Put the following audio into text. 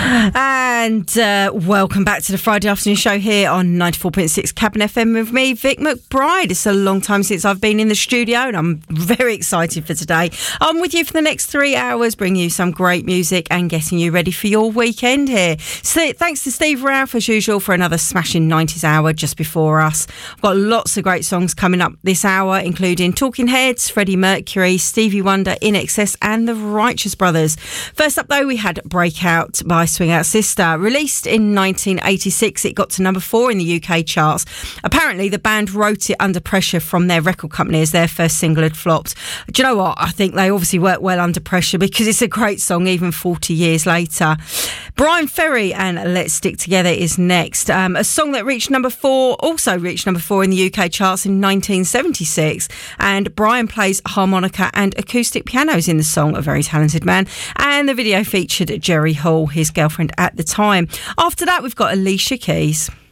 And welcome back to the Friday afternoon show here on 94.6 Cabin FM with me, Vic McBride. It's a long time since I've been in the studio and I'm very excited for today. I'm with you for the next 3 hours, bringing you some great music and getting you ready for your weekend here. So thanks to Steve Ralph, as usual, for another smashing 90s hour just before us. I've got lots of great songs coming up this hour, including Talking Heads, Freddie Mercury, Stevie Wonder, INXS and the Righteous Brothers. First up, though, we had Breakout by Swing Out Sister. Released in 1986, it got to number 4 in the UK charts. Apparently, the band wrote it under pressure from their record company as their first single had flopped. Do you know what? I think they obviously worked well under pressure because it's a great song even 40 years later. Bryan Ferry and Let's Stick Together is next. A song that reached number 4, also reached number 4 in the UK charts in 1976. And Bryan plays harmonica and acoustic pianos in the song, a very talented man. And the video featured Jerry Hall, his girlfriend at the time. After that, we've got Alicia Keys.